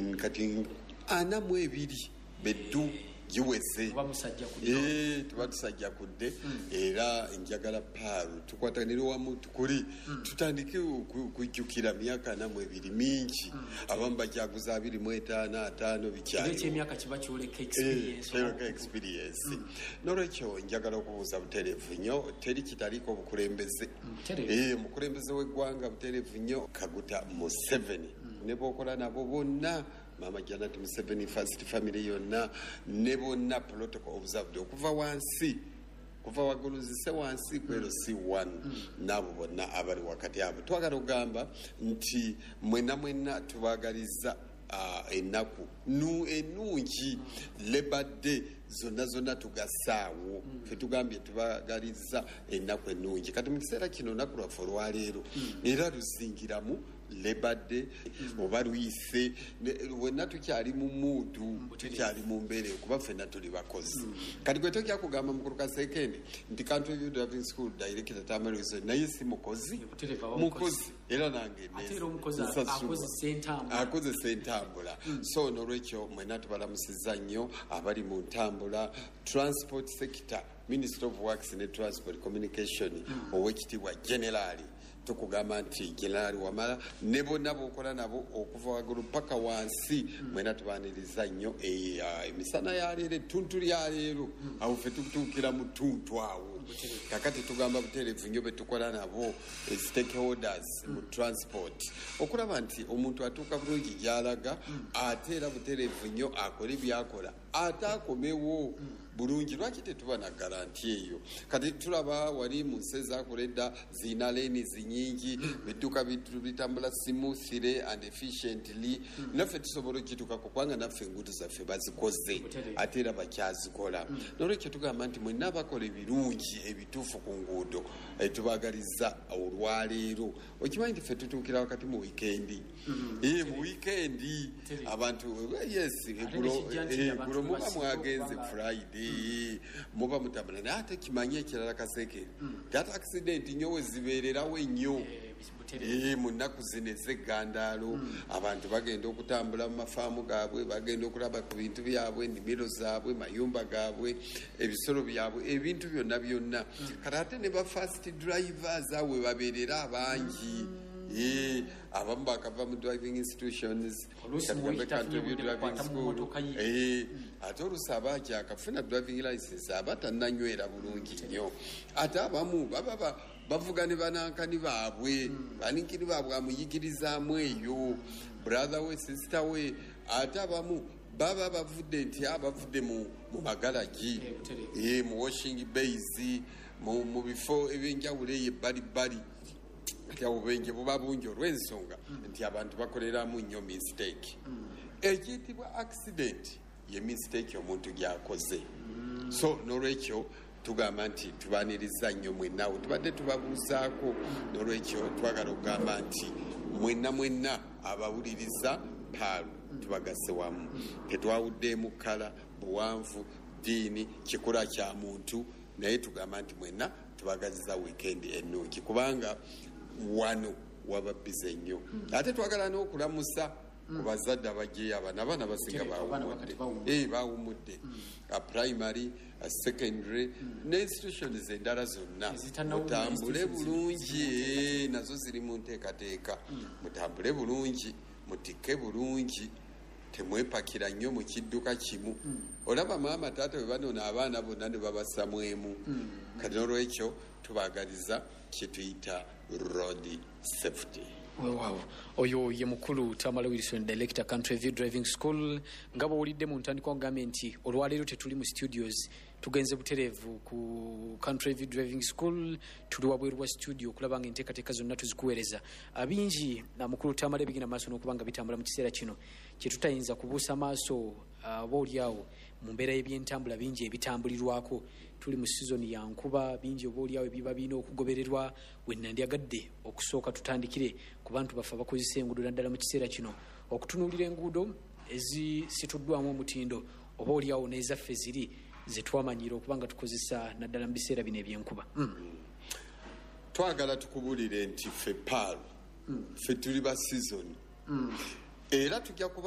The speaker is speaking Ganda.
kati ana mu ebiri beddu giweze tuba tusajja kudde era njagala Paalu tukwatanire wamu tukuli tutandike kujjukira myaka namu ebiri mingi abamu bajaguza 25 bikyali ekyemyaka kiba kyoleka experience n'olwekyo njagala okubuuza butereevu nnyo teri kitaliko obukulembeze mukulembeze w'eggwanga butereevu nnyo Kaguta Museveni ne bookola nabo bonna Mama Janet Museveni First Family yonna ne bonna protocol observed okuva wansi kuva waguluzise wansi kwero C1 nabo bonna abali wakati abo twagala ogamba nti mwena tubagaliza ennaku enungi Labor Day zonna tugasaawo fetugambye tubagaliza ennaku ennungi kati mu kiseera kino naku lwaffe olwaleero era luzingiramu Labor Day oba luyise wenna tukyali mu muudu tukyali mu mbeera kuba ffenna tuli bakozi kati gwe tojja kugamba mukulu Kasekende nti Country View Driving School Director Tamarizo naye si mukozi era nange akozesa entambula so n'olwekyo mwena tubalamusiza nnyo abali mu ntambula transport sector Minister of Works and Transport Communication owekitiibwa General tukugamba nti General Wamala ne bonna bookola nabo okuva waggulu paka wansi mwena tubaniriza nnyo emisana yaleero ettuntu lyaleero awo ffe tutuukira mu ttuntu awo kakati tugamba butereevu nnyo betukola nabo stakeholders mu transport okulaba nti omuntu atuuka bulungi gy'alaga ate era butereevu nnyo akola ebyakola ate akomewo bulungi lwaki tetuba na garanti eyo kati tulaba wali mu nsi ezakoledda zina leeni zinyingi bidduka bitambula smoothly and efficiently naffe tusobola okituukako kubanga naffe enguudo zaffe bazikoze ate era bakyazikola n'olwekyo tugamba nti mwenna abakola ebirungi ebituufu ku nguudo tubagaliza olwaleero okimanyi nti ffe tutuukira wakati mu wiikendi mu wiikendi abantu eggulo muba mwagenze Friday muba mutambula naye ate kimanye ekirala Kasekere ate accident nnyo we zibeererawo ennyo mu nnaku zino ez'eggandaalo abantu bagenda okutambula mu mafaamu gaabwe bagenda okulaba ku bintu byabwe ennimiro zaabwe mayumba gaabwe ebisolo byabwe ebintu byonna kati ate ne ba fast drivers awe babeerera abangi abamu bakava mu driving institutions Country View Driving School ate olusi abaaki akafuna driving license abatananywera bulungi nnyo ate abamu baba bavuga ne banankani baabwe baninkini baabwe amuyigirizaamu eyo brother we sister we ate abamu baba bavudde nti abavudde mu magalagi mu washing bays mu bifo ebyenjawulo eyo ebbalibbali kati obubenje buba bungi olw'ensonga nti abantu bakoleramu nnyo mistake ekiyitibwa accident ye mistake omuntu gy'akoze so n'olwekyo tugamba nti tubaniriza nnyo mwennawe tubadde tubabuuzaako n'olwekyo twagala okugamba nti mwenna abawuliriza Paalu tubagase wamu tetwawuddeemu kkala buwanvu ddiini kikula kya muntu naye tugamba nti mwenna tubagaziza wiikendi ennungi kubanga wano waba bize nnyo ate twagala n'okulamusa ku bazadde abajjeyo abaana basinga bawumudde primary secondary ne institutions endala zonna mutambule bulungi nazo ziri mu nteekateeka mutambule bulungi mutikke bulungi temwepakira nnyo mu kidduka kimu olaba maama taata we banoona abaana bonna ne babasamwemu kati n'olwekyo tubagaliza kyetuyita road safety. Wow. Oyo ye mukulu Tamala Wilson Director Country View Driving School ngabo olidde mu ntandikwa gavumenti olwaleero tetuli mu studios tugenze buterevu ku Country View Driving School tuli wabweru wa studio kulabanga enteekateeka zonna tuzikuweereza abingi na mukulu Tamala bigina maaso n'okubanga bitambula mu kiseera kino kye tutayinza kubuusa maaso oboolyawo mu mbeera y'ebyentambula bingi ebitambulirwako tuli mu season ya nkuba bingi oboolyawo ebiba birina okugobererwa wennandyagadde okusooka tutandikire ku bantu baffe abakozesa enguudo naddala mu kiseera kino okutunuulira enguudo ezisituddwamu omutindo oboolyawo n'ezaffe ziri ze twamanyira okubanga tukozesa naddala mu biseera bino ebyenkuba. Twagala tukubulire nti ffe Paalu ffe tuli ba season era tujja